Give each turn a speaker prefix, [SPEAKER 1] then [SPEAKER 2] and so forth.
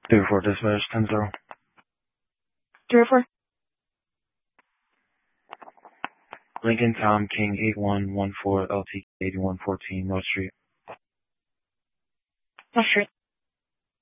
[SPEAKER 1] 304 dispatch, 10-0.
[SPEAKER 2] 304.
[SPEAKER 1] Lincoln Tom King 8114 LTK 8114 North Street.
[SPEAKER 2] North Street.